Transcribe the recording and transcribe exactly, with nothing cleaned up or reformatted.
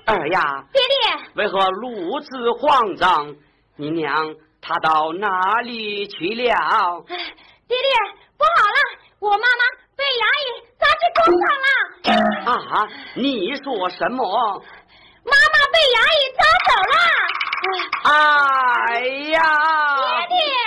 儿呀， 爹爹， 为何如此慌张？你娘她到哪里去了？ 哎，爹爹，不好了，我妈妈被衙役抓去公堂了。 啊，你说什么？ 妈妈被衙役抓走了。 哎呀， 爹爹。